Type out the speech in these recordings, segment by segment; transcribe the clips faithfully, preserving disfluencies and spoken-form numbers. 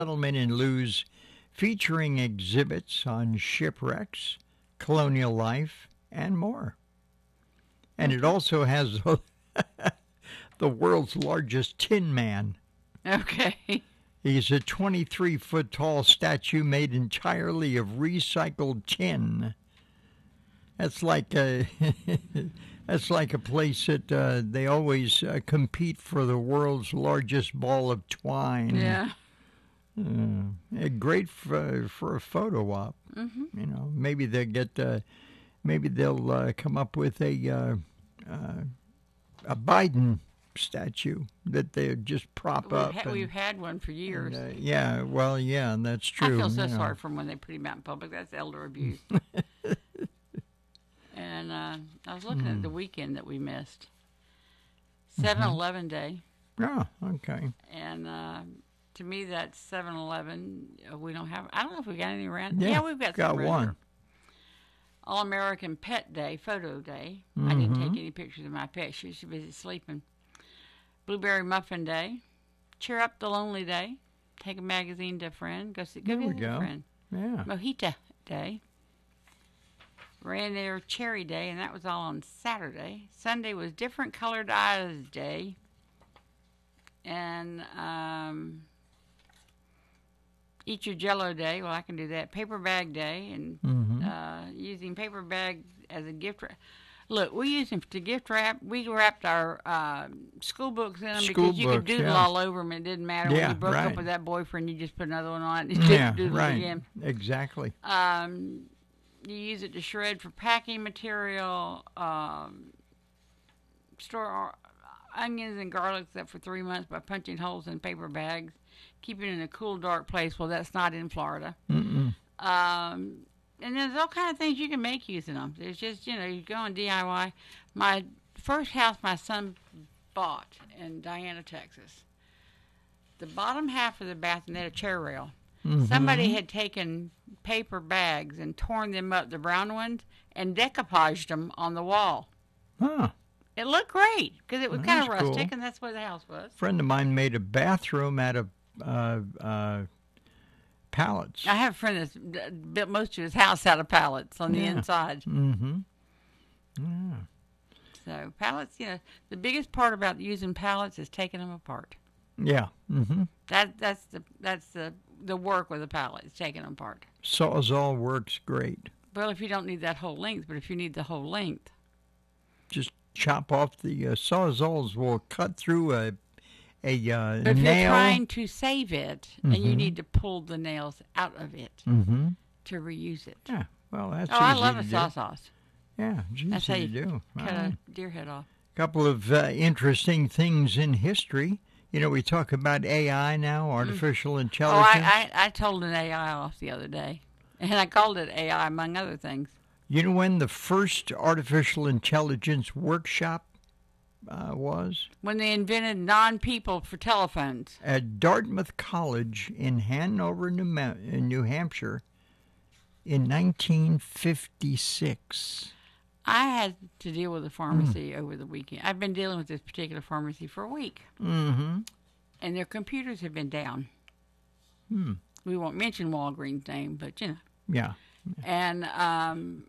Settlement in Lewes, featuring exhibits on shipwrecks, colonial life, and more. And it also has the world's largest Tin Man. Okay. He's a twenty-three foot tall statue made entirely of recycled tin. That's like a that's like a place that uh, they always uh, compete for the world's largest ball of twine. Yeah. Uh, great for for a photo op. Mm-hmm. You know, maybe they'll get uh, maybe they'll uh, come up with a uh, uh, a Biden statue that they just prop We've, up. ha- and, we've had one for years. and, uh, yeah, well, yeah, and that's true. I feel so you know. sorry for 'em when they put him out in public. That's elder abuse. And uh, I was looking Hmm. at the weekend that we missed. seven eleven Day. Oh, okay. And uh, to me, that's seven eleven. Uh, We don't have, I don't know if we got any around. Yeah, Yeah, we've got, got some around one. here. All-American Pet Day, Photo Day. I didn't Mhm. take any pictures of my pet. She was too busy sleeping. Blueberry Muffin Day. Cheer Up the Lonely Day. Take a magazine to a friend. Go see, go There we visit a go. friend. Yeah. Mojito Day. Reindeer Cherry Day, and that was all on Saturday. Sunday was Different Colored Eyes Day. And um, Eat Your Jello Day. Well, I can do that. Paper Bag Day, and Mhm. uh, using paper bag as a gift wrap. Look, we use them to gift wrap. We wrapped our uh, school books in them School because you could books, doodle yeah. all over them. It didn't matter when Yeah, you broke right. up with that boyfriend. You just put another one on it. And Yeah, doodle right. it again. Exactly. Um, you use it to shred for packing material. Um, store onions and garlics up for three months by punching holes in paper bags. Keep it in a cool, dark place. Well, that's not in Florida. Mm-mm. Um, and there's all kind of things you can make using them. There's just, you know, you go on D I Y. My first house my son bought in Diana, Texas, the bottom half of the bathroom, they had a chair rail. Mhm. Somebody had taken paper bags and torn them up, the brown ones, and decoupaged them on the wall. Huh. It looked great because it was Well, kind of that's rustic, cool. and that's what the house was. A friend of mine made a bathroom out of uh, uh, pallets. I have a friend that's d- built most of his house out of pallets on the Yeah. inside. Mm-hmm. Yeah. So pallets, you know, the biggest part about using pallets is taking them apart. Yeah. Mm-hmm. That that's the that's the the work with a pallet is taking them apart. Sawzall works great. Well, if you don't need that whole length, but if you need the whole length, Just chop off the uh, sawzalls will cut through a a uh, but if nail. you're trying to save it and you Mhm. need to pull the nails out of it Mm-hmm. to reuse it. Yeah. Well, that's Oh, I easy love to a do. saw sauce. Yeah, it's easy That's how to you do. cut Wow. a deer head off. Couple of uh, interesting things in history. You know, we talk about A I now, artificial Oh, intelligence. I, I, I told an A I off the other day, and I called it A I among other things. You know when the first artificial intelligence workshop uh, was? When they invented non-people for telephones. At Dartmouth College in Hanover, New, Ma- in New Hampshire, in nineteen fifty-six. I had to deal with a pharmacy over the weekend. I've been dealing with this particular pharmacy for a week, Mm-hmm. and their computers have been down. Hmm. We won't mention Walgreens' name, but you know. Yeah. And um,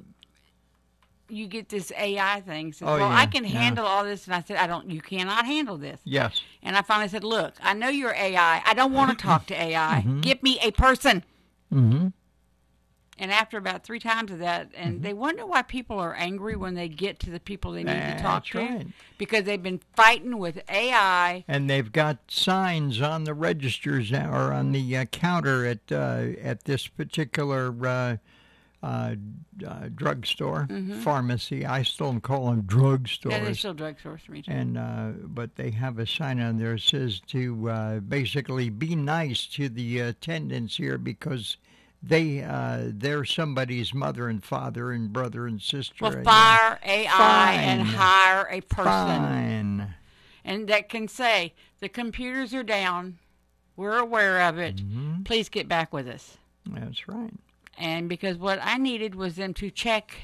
you get this A I thing. Says, Oh, well, yeah, I can yeah. handle all this, and I said, I don't. You cannot handle this. Yes. And I finally said, look, I know you're A I. I don't want to talk to A I. Mm-hmm. Give me a person. Mm-hmm. And after about three times of that, and they wonder why people are angry when they get to the people they need to talk That's to. right. Because they've been fighting with A I. And they've got signs on the registers now, or on the uh, counter at uh, at this particular uh, uh, uh, drugstore, pharmacy. I still call them drugstores. Yeah, they're still drugstores for me, too. And uh, but they have a sign on there that says to uh, basically be nice to the attendants here because they uh, they're somebody's mother and father and brother and sister. Well, and, fire A I and Fine. hire a person. Fine. And that can say, the computers are down. We're aware of it. Mm-hmm. Please get back with us. That's right. And because what I needed was them to check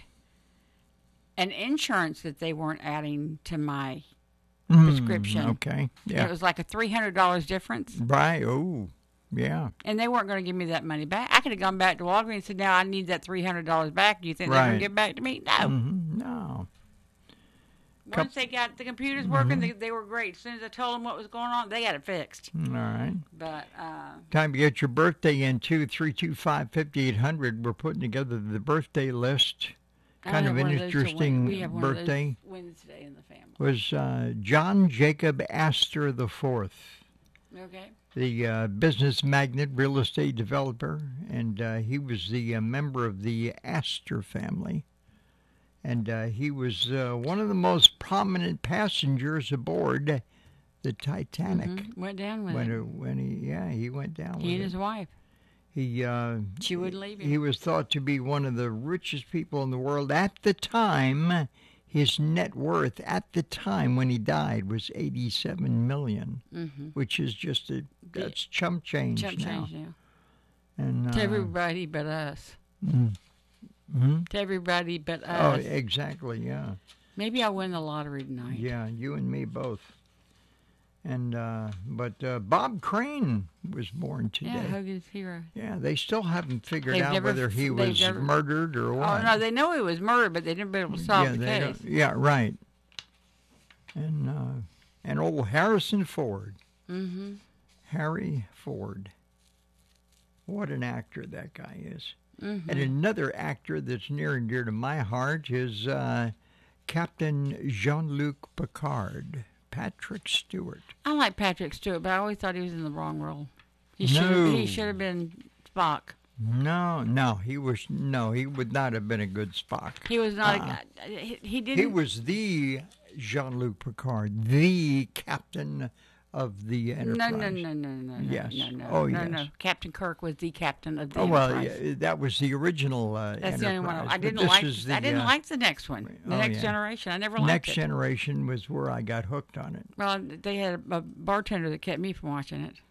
an insurance that they weren't adding to my Mm, prescription. okay. And Yeah. it was like a three hundred dollars difference. Right. Oh. Yeah. And they weren't going to give me that money back. I could have gone back to Walgreens and said, now I need that three hundred dollars back. Do you think they're going Right. to give it back to me? No. Mm-hmm. No. Once they got the computers working, they, they were great. As soon as I told them what was going on, they got it fixed. All right. But, uh, Time to get your birthday in, too. three two five, five eight zero zero. We're putting together the birthday list. I Kind have of an one those till interesting Wed- we have one of those birthday. Wednesday in the family. Was uh, John Jacob Astor the Fourth. Okay. The uh, business magnate, real estate developer, and uh, he was the uh, member of the Astor family. And uh, he was uh, one of the most prominent passengers aboard the Titanic. Mhm. Went down with When, it. it, when he, yeah, he went down He with and it. his wife. He, uh, She wouldn't leave him. He was thought to be one of the richest people in the world at the time. His net worth at the time when he died was eighty-seven million dollars, Mm-hmm. which is just a that's chump change Chump now. change now. And uh, To everybody but us. mhm. To everybody but Oh, us. exactly. Yeah, Maybe I'll win the lottery tonight. yeah. You and me both. And uh, but uh, Bob Crane was born today. Yeah, Hogan's hero. Yeah, they still haven't figured They've out never whether f- he they've was never- murdered or what. Oh, no, they know he was murdered, but they didn't be able to solve yeah, the they case. don't- yeah, right. And uh, and old Harrison Ford, Mm-hmm. Harry Ford. What an actor that guy is. Mm-hmm. And another actor that's near and dear to my heart is uh, Captain Jean-Luc Picard, Patrick Stewart. I like Patrick Stewart, but I always thought he was in the wrong role. He No. should he should have been Spock. No, no, he was no, he would not have been a good Spock. He was not Uh-uh. a guy. He, he didn't. He was the Jean-Luc Picard, the captain of the Enterprise. No, no, no, no, no, no, Yes. no, no, Oh, no, yes. no. Captain Kirk was the captain of the Oh well, Enterprise. yeah, that was the original uh, That's the only one. Enterprise, I but didn't this like. is the, I didn't uh, like the next one. The oh, next yeah. generation. I never liked Next it. Generation was where I got hooked on it. Well, they had a bartender that kept me from watching it.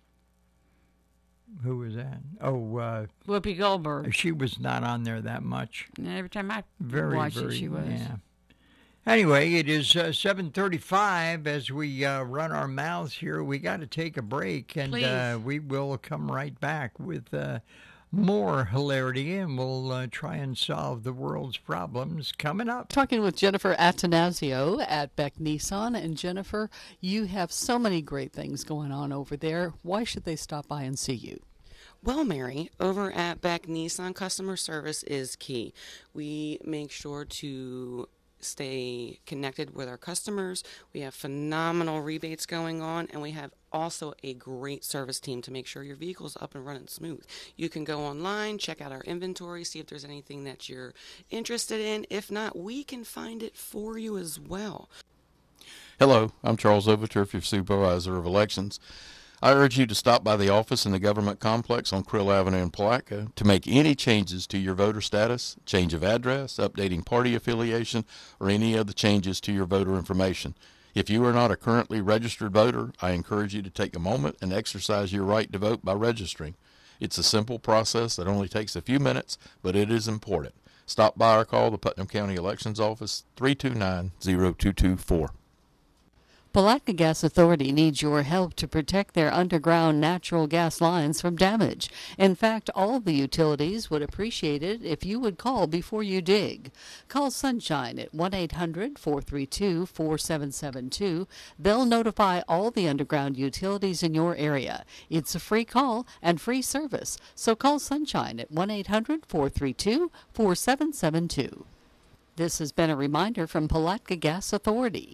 Who was that? Oh, uh, Whoopi Goldberg. she was not on there that much. And every time I Very, watched very. it, she was. Yeah. Anyway, it is uh, seven thirty-five. As we uh, run our mouths here, we got to take a break, and uh, Please. we will come right back with uh, more hilarity, and we'll uh, try and solve the world's problems coming up. Talking with Jennifer Attanasio at Beck Nissan. And Jennifer, you have so many great things going on over there. Why should they stop by and see you? Well, Mary, over at Beck Nissan, customer service is key. We make sure to stay connected with our customers. We have phenomenal rebates going on, and we have also a great service team to make sure your vehicle's up and running smooth. You can go online, check out our inventory, see if there's anything that you're interested in. If not, we can find it for you as well. Hello, I'm Charles Overturf, your Supervisor of Elections. I urge you to stop by the office in the government complex on Krill Avenue in Palatka to make any changes to your voter status, change of address, updating party affiliation, or any other changes to your voter information. If you are not a currently registered voter, I encourage you to take a moment and exercise your right to vote by registering. It's a simple process that only takes a few minutes, but it is important. Stop by or call the Putnam County Elections Office, three two nine, zero two two four. Palatka Gas Authority needs your help to protect their underground natural gas lines from damage. In fact, all the utilities would appreciate it if you would call before you dig. Call Sunshine at one eight hundred, four three two, four seven seven two. They'll notify all the underground utilities in your area. It's a free call and free service, so call Sunshine at one eight hundred, four three two, four seven seven two. This has been a reminder from Palatka Gas Authority.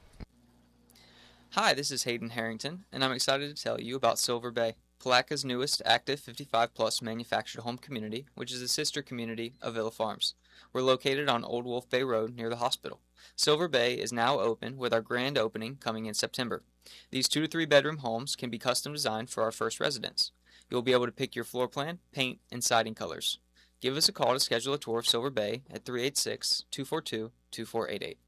Hi, this is Hayden Harrington, and I'm excited to tell you about Silver Bay, Palatka's newest active fifty-five plus manufactured home community, which is a sister community of Villa Farms. We're located on Old Wolf Bay Road near the hospital. Silver Bay is now open with our grand opening coming in September. These two to three bedroom homes can be custom designed for our first residents. You'll be able to pick your floor plan, paint, and siding colors. Give us a call to schedule a tour of Silver Bay at three eight six, two four two, two four eight eight.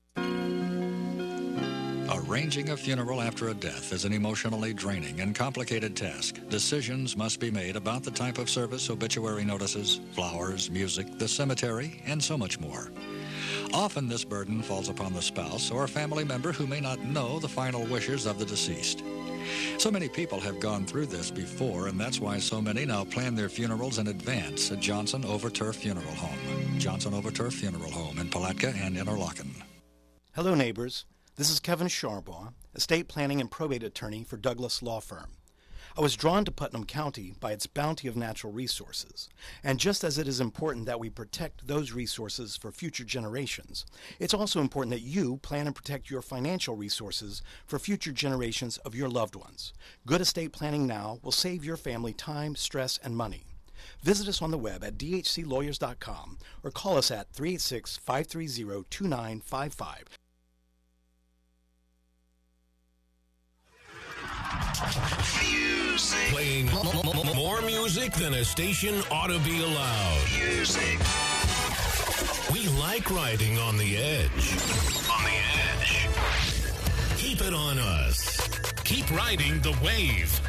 Arranging a funeral after a death is an emotionally draining and complicated task. Decisions must be made about the type of service, obituary notices, flowers, music, the cemetery, and so much more. Often this burden falls upon the spouse or family member who may not know the final wishes of the deceased. So many people have gone through this before, and that's why so many now plan their funerals in advance at Johnson Overturf Funeral Home. Johnson Overturf Funeral Home in Palatka and Interlaken. Hello, neighbors. This is Kevin Sharbaugh, estate planning and probate attorney for Douglas Law Firm. I was drawn to Putnam County by its bounty of natural resources, and just as it is important that we protect those resources for future generations, it's also important that you plan and protect your financial resources for future generations of your loved ones. Good estate planning now will save your family time, stress, and money. Visit us on the web at d h c lawyers dot com or call us at three eight six, five three zero, two nine five five. Music. Playing more music than a station ought to be allowed. Music. We like riding on the edge. On the edge. Keep it on us. Keep riding the wave.